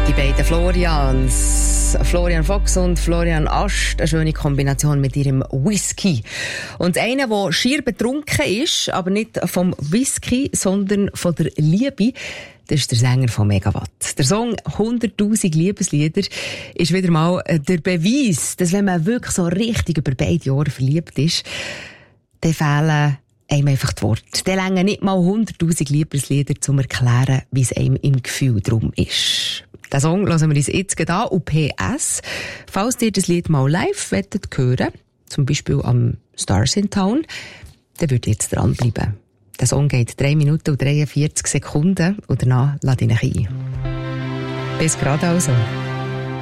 Die beiden Florians, Florian Fox und Florian Ascht, eine schöne Kombination mit ihrem Whisky. Und einer, der schier betrunken ist, aber nicht vom Whisky, sondern von der Liebe, das ist der Sänger von Megawatt. Der Song 100'000 Liebeslieder ist wieder mal der Beweis, dass wenn man wirklich so richtig über beide Jahre verliebt ist, dann fehlen einem einfach die Worte. Dann reichen nicht mal 100'000 Liebeslieder, um zu erklären, wie es einem im Gefühl drum ist. Den Song hören wir uns jetzt an. Und PS, falls ihr das Lied mal live hören wollt, zum Beispiel am Stars in Town, dann würdet ihr jetzt dranbleiben. Der Song geht 3 Minuten und 43 Sekunden und danach lade ich ihn ein. Bis gerade also.